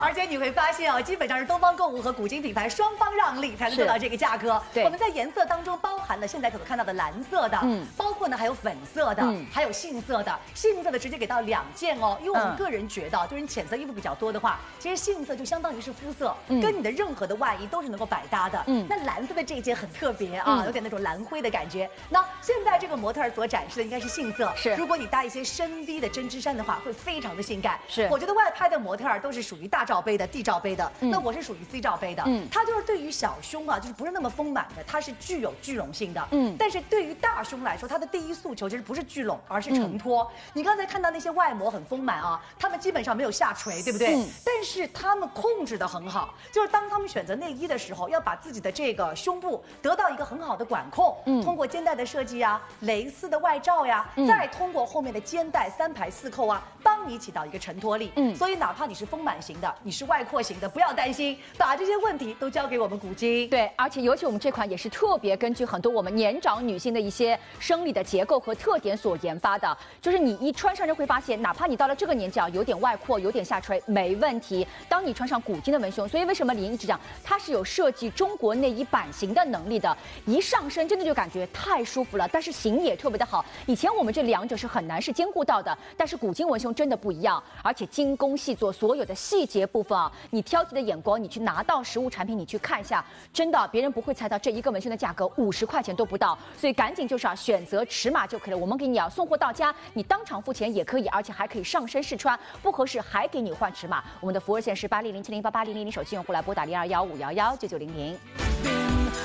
而且你会发现基本上是东方购物和古今品牌双方让利才能做到这个价格。 对， 我们在颜色当中包含了现在可能看到的蓝色的，包括呢还有粉色的，还有杏色的。杏色的直接给到2件哦，因为我们个人觉得，就是你浅色衣服比较多的话，其实杏色就相当于是肤色，跟你的任何的外衣都是能够百搭的。那蓝色的这一件很特别啊，有点那种蓝灰的感觉。那现在这个模特所展示的应该是杏色， 是。 如果你搭一些深 V 的针织衫的话，会非常的性感。 是， 我觉得外拍的模特都是属于大罩杯的、D罩杯的，那我是属于 C 罩杯的。它就是对于小胸啊，就是不是那么丰满的，它是具有聚拢性的。但是对于大胸来说，它的第一诉求其实不是聚拢，而是承托。你刚才看到那些外模很丰满啊，他们基本上没有下垂，对不对？但是他们控制得很好，就是当他们选择内衣的时候，要把自己的这个胸部得到一个很好的管控。通过肩带的设计啊，蕾丝的外罩呀，再通过后面的肩带3排4扣啊，帮你起到一个承托力。所以哪怕你是丰满型的，你是外扩型的，不要担心，把这些问题都交给我们古今。 对，而且尤其我们这款也是特别根据很多我们年长女性的一些生理的结构和特点所研发的，就是你一穿上就会发现，哪怕你到了这个年纪啊，有点外扩，有点下垂，没问题。当你穿上古今的文胸，所以为什么李莹一直讲它是有设计中国内衣版型的能力的，一上身真的就感觉太舒服了，但是型也特别的好。以前我们这2者是很难是兼顾到的，但是古今文胸真的不一样，而且精工细作，所有的细节部分啊，你挑剔的眼光，你去拿到实物产品，你去看一下，真的别人不会猜到这一个文胸的价格50块钱都不到，所以赶紧就是选择尺码就可以了。我们给你送货到家，你当场付钱也可以，而且还可以上身试穿，不合适还给你换尺码。我们的服务热线是800708800，手机用户来拨打0215119900。